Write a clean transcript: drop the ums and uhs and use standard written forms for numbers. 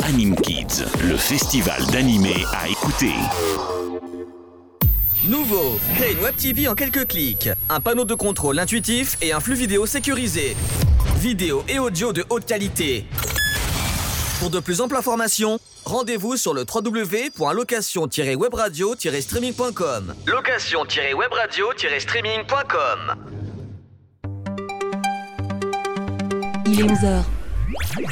Anime Kids, le festival d'animé à écouter. Nouveau, créer une web TV en quelques clics. Un panneau de contrôle intuitif et un flux vidéo sécurisé. Vidéo et audio de haute qualité. Pour de plus amples informations, rendez-vous sur le www.location-webradio-streaming.com. Location-webradio-streaming.com. Il est 11h.